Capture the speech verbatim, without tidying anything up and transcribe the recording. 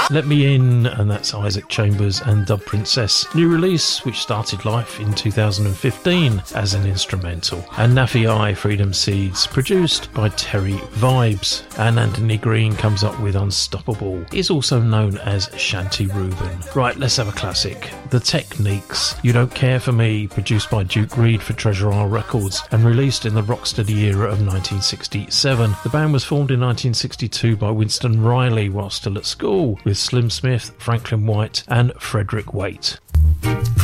Let Me In, and that's Isaac Chambers and Dub Princess. New release, which started life in two thousand fifteen as an instrumental. And Nafi I, Freedom Seeds, produced by Terry Vibes. And Anthony Green comes up with Unstoppable. He's also known as Shanti Reuben. Right, let's have a classic. The Techniques, You Don't Care For Me, produced by Duke Reid for Treasure Isle Records and released in the rocksteady era of nineteen sixty-seven. The band was formed in nineteen sixty-two by Winston Riley while still at school, with Slim Smith, Franklin White and Frederick Waite.